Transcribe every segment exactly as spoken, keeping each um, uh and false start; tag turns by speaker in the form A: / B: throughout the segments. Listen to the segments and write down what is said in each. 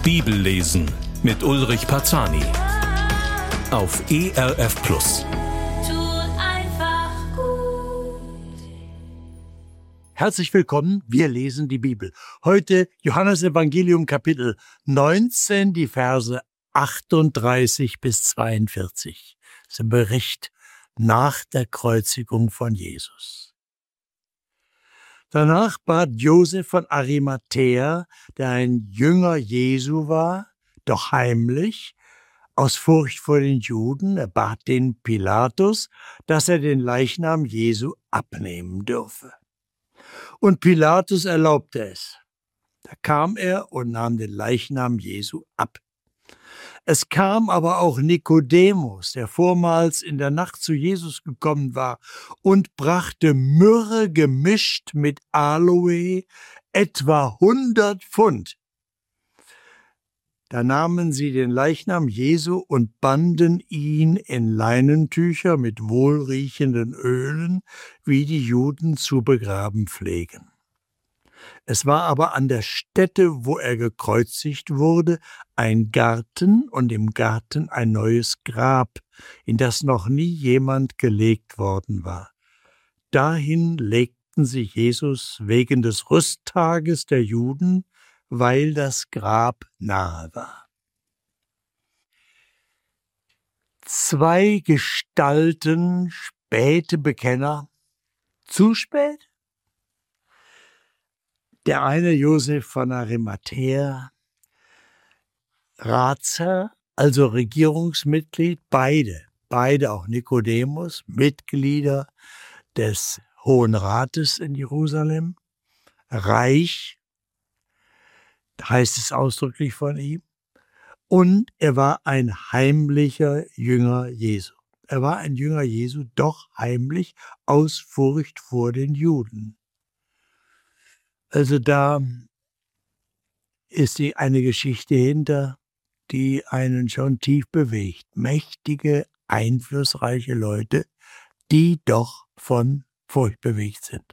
A: Bibellesen mit Ulrich Parzani auf E R F Plus.
B: Herzlich willkommen, wir lesen die Bibel. Heute Johannesevangelium Kapitel neunzehn, die Verse achtunddreißig bis zweiundvierzig. Das ist ein Bericht nach der Kreuzigung von Jesus. Danach bat Josef von Arimathäa, der ein Jünger Jesu war, doch heimlich, aus Furcht vor den Juden, er bat den Pilatus, dass er den Leichnam Jesu abnehmen dürfe. Und Pilatus erlaubte es. Da kam er und nahm den Leichnam Jesu ab. Es kam aber auch Nikodemus, der vormals in der Nacht zu Jesus gekommen war, und brachte Myrrhe gemischt mit Aloe, etwa hundert Pfund. Da nahmen sie den Leichnam Jesu und banden ihn in Leinentücher mit wohlriechenden Ölen, wie die Juden zu begraben pflegen. Es war aber an der Stätte, wo er gekreuzigt wurde, ein Garten und im Garten ein neues Grab, in das noch nie jemand gelegt worden war. Dahin legten sie Jesus wegen des Rüsttages der Juden, weil das Grab nahe war. Zwei Gestalten, späte Bekenner. Zu spät? Der eine Josef von Arimathäa, Ratsherr, also Regierungsmitglied, beide, beide auch Nikodemus, Mitglieder des Hohen Rates in Jerusalem, reich, heißt es ausdrücklich von ihm, und er war ein heimlicher Jünger Jesu. Er war ein Jünger Jesu, doch heimlich, aus Furcht vor den Juden. Also da ist die, eine Geschichte hinter, die einen schon tief bewegt. Mächtige, einflussreiche Leute, die doch von Furcht bewegt sind.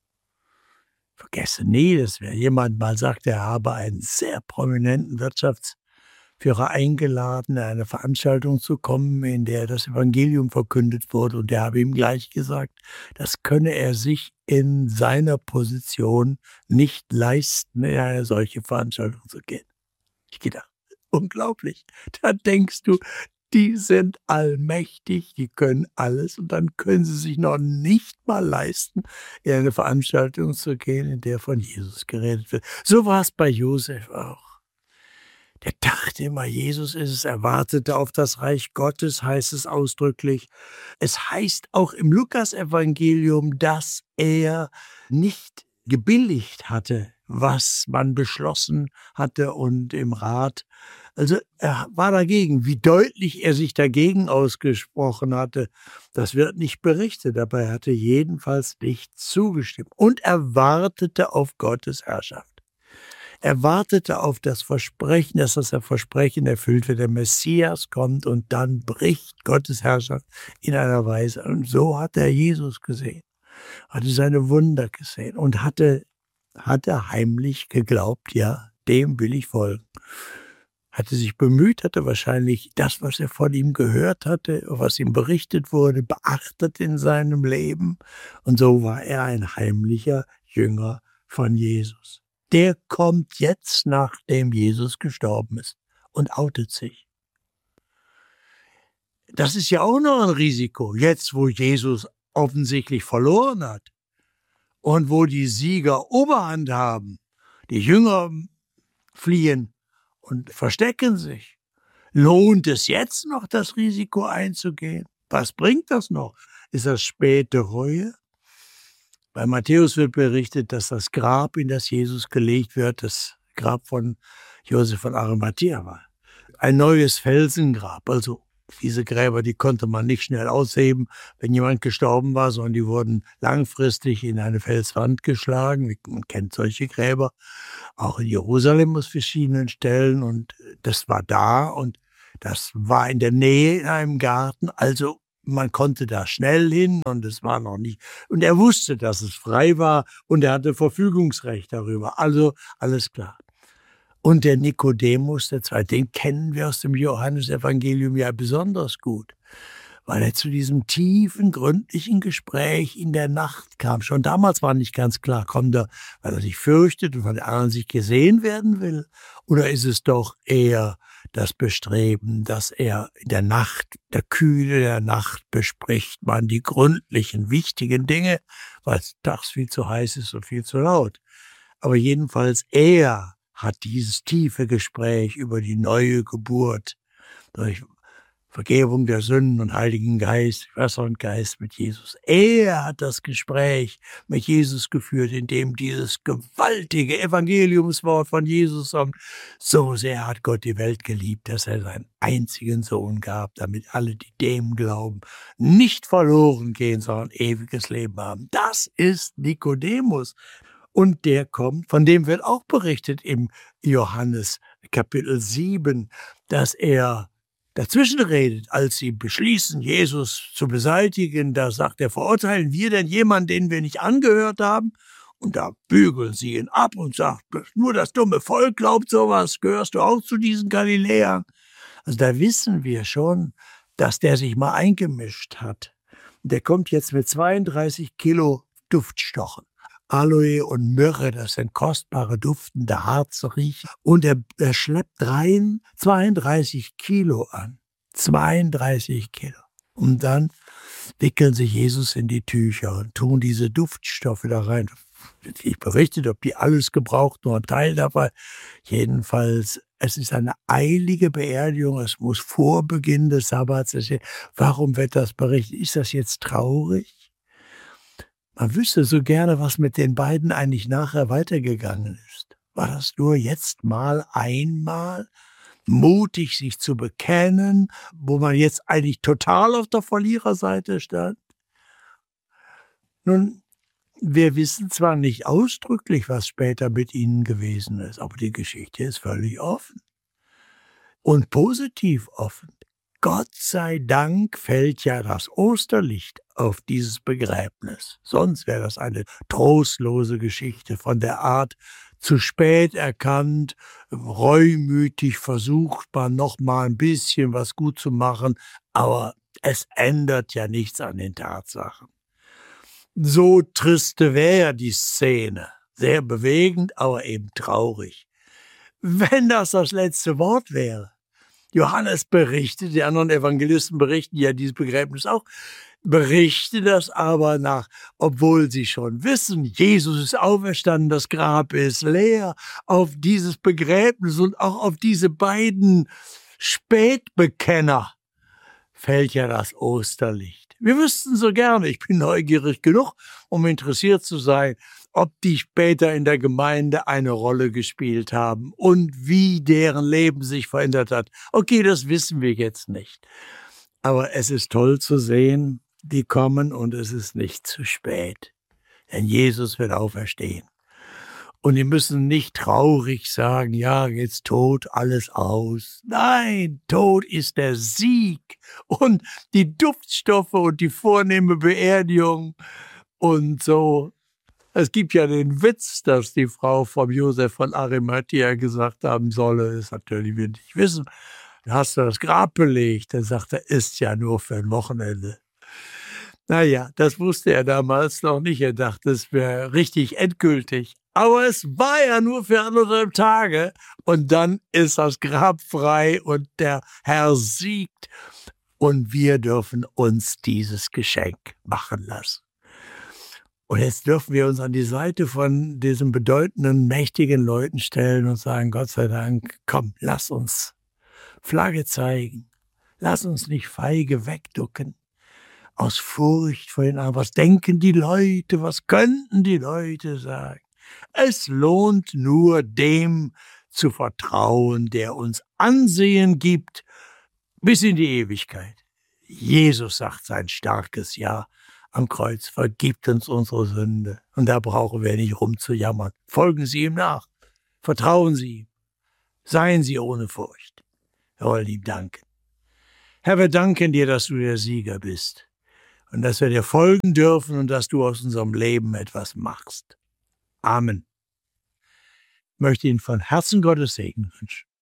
B: Vergesse nie, dass wer jemand mal sagt, er habe einen sehr prominenten Wirtschaftsführer eingeladen, in eine Veranstaltung zu kommen, in der das Evangelium verkündet wurde, und der habe ihm gleich gesagt, das könne er sich in seiner Position nicht leisten, in eine solche Veranstaltung zu gehen. Ich gedacht, unglaublich. Da denkst du, die sind allmächtig, die können alles, und dann können sie sich noch nicht mal leisten, in eine Veranstaltung zu gehen, in der von Jesus geredet wird. So war es bei Josef auch. Der dachte immer, Jesus ist es, er wartete auf das Reich Gottes, heißt es ausdrücklich. Es heißt auch im Lukas-Evangelium, dass er nicht gebilligt hatte, was man beschlossen hatte und im Rat. Also er war dagegen. Wie deutlich er sich dagegen ausgesprochen hatte, das wird nicht berichtet. Dabei hatte jedenfalls nicht zugestimmt. Und er wartete auf Gottes Herrschaft. Er wartete auf das Versprechen, dass das Versprechen erfüllt wird, der Messias kommt, und dann bricht Gottes Herrschaft in einer Weise. Und so hat er Jesus gesehen, hatte seine Wunder gesehen und hatte, hatte heimlich geglaubt, ja, dem will ich folgen. Hatte sich bemüht, hatte wahrscheinlich das, was er von ihm gehört hatte, was ihm berichtet wurde, beachtet in seinem Leben. Und so war er ein heimlicher Jünger von Jesus. Der kommt jetzt, nachdem Jesus gestorben ist, und outet sich. Das ist ja auch noch ein Risiko, jetzt wo Jesus offensichtlich verloren hat und wo die Sieger Oberhand haben. Die Jünger fliehen und verstecken sich. Lohnt es jetzt noch, das Risiko einzugehen? Was bringt das noch? Ist das späte Reue? Bei Matthäus wird berichtet, dass das Grab, in das Jesus gelegt wird, das Grab von Josef von Arimathäa war. Ein neues Felsengrab. Also diese Gräber, die konnte man nicht schnell ausheben, wenn jemand gestorben war, sondern die wurden langfristig in eine Felswand geschlagen. Man kennt solche Gräber, auch in Jerusalem aus verschiedenen Stellen. Und das war da und das war in der Nähe in einem Garten. Also man konnte da schnell hin und es war noch nicht. Und er wusste, dass es frei war und er hatte Verfügungsrecht darüber. Also alles klar. Und der Nikodemus, der zweite, den kennen wir aus dem Johannesevangelium ja besonders gut, weil er zu diesem tiefen, gründlichen Gespräch in der Nacht kam. Schon damals war nicht ganz klar, kommt er, weil er sich fürchtet und von den anderen sich gesehen werden will? Oder ist es doch eher das Bestreben, dass er in der Nacht, der Kühle der Nacht bespricht man die gründlichen, wichtigen Dinge, weil es tags viel zu heiß ist und viel zu laut. Aber jedenfalls er hat dieses tiefe Gespräch über die neue Geburt durch Vergebung der Sünden und Heiligen Geist, Wasser und Geist mit Jesus. Er hat das Gespräch mit Jesus geführt, in dem dieses gewaltige Evangeliumswort von Jesus kommt. So sehr hat Gott die Welt geliebt, dass er seinen einzigen Sohn gab, damit alle, die dem glauben, nicht verloren gehen, sondern ewiges Leben haben. Das ist Nikodemus. Und der kommt, von dem wird auch berichtet im Johannes Kapitel sieben, dass er dazwischen redet, als sie beschließen, Jesus zu beseitigen. Da sagt er, verurteilen wir denn jemanden, den wir nicht angehört haben? Und da bügeln sie ihn ab und sagt, nur das dumme Volk glaubt sowas, gehörst du auch zu diesen Galiläern? Also da wissen wir schon, dass der sich mal eingemischt hat. Der kommt jetzt mit zweiunddreißig Kilo Duftstoffen. Aloe und Myrrhe, das sind kostbare, duftende Harzriecher. Und er, er schleppt rein zweiunddreißig Kilo an. zweiunddreißig Kilo. Und dann wickeln sie Jesus in die Tücher und tun diese Duftstoffe da rein. Ich berichtet, ob die alles gebraucht, nur ein Teil dabei. Jedenfalls, es ist eine eilige Beerdigung. Es muss vor Beginn des Sabbats sein. Warum wird das berichtet? Ist das jetzt traurig? Man wüsste so gerne, was mit den beiden eigentlich nachher weitergegangen ist. War das nur jetzt mal einmal mutig, sich zu bekennen, wo man jetzt eigentlich total auf der Verliererseite stand? Nun, wir wissen zwar nicht ausdrücklich, was später mit ihnen gewesen ist, aber die Geschichte ist völlig offen und positiv offen. Gott sei Dank fällt ja das Osterlicht auf dieses Begräbnis. Sonst wäre das eine trostlose Geschichte von der Art, zu spät erkannt, reumütig versucht man noch mal ein bisschen was gut zu machen, aber es ändert ja nichts an den Tatsachen. So triste wäre die Szene, sehr bewegend, aber eben traurig. Wenn das das letzte Wort wäre. Johannes berichtet, die anderen Evangelisten berichten ja dieses Begräbnis auch, berichten das aber nach, obwohl sie schon wissen, Jesus ist auferstanden, das Grab ist leer, auf dieses Begräbnis und auch auf diese beiden Spätbekenner fällt ja das Osterlicht. Wir wüssten so gerne, ich bin neugierig genug, um interessiert zu sein, ob die später in der Gemeinde eine Rolle gespielt haben und wie deren Leben sich verändert hat. Okay, das wissen wir jetzt nicht. Aber es ist toll zu sehen, die kommen und es ist nicht zu spät. Denn Jesus wird auferstehen. Und die müssen nicht traurig sagen, ja, jetzt Tod, alles aus. Nein, Tod ist der Sieg und die Duftstoffe und die vornehme Beerdigung und so. Es gibt ja den Witz, dass die Frau vom Josef von Arimathea gesagt haben solle, das natürlich wir nicht wissen. Da hast du das Grab belegt. Dann sagt er, ist ja nur für ein Wochenende. Naja, das wusste er damals noch nicht. Er dachte, es wäre richtig endgültig. Aber es war ja nur für anderthalb Tage. Und dann ist das Grab frei und der Herr siegt. Und wir dürfen uns dieses Geschenk machen lassen. Und jetzt dürfen wir uns an die Seite von diesen bedeutenden, mächtigen Leuten stellen und sagen, Gott sei Dank, komm, lass uns Flagge zeigen. Lass uns nicht feige wegducken. Aus Furcht vor den anderen. Was denken die Leute? Was könnten die Leute sagen? Es lohnt nur, dem zu vertrauen, der uns Ansehen gibt bis in die Ewigkeit. Jesus sagt sein starkes Ja am Kreuz, vergibt uns unsere Sünde. Und da brauchen wir nicht rumzujammern. Folgen Sie ihm nach. Vertrauen Sie ihm. Seien Sie ohne Furcht. Wir wollen ihm danken. Herr, wir danken dir, dass du der Sieger bist und dass wir dir folgen dürfen und dass du aus unserem Leben etwas machst. Amen. möchte Ihnen von Herzen Gottes Segen wünschen.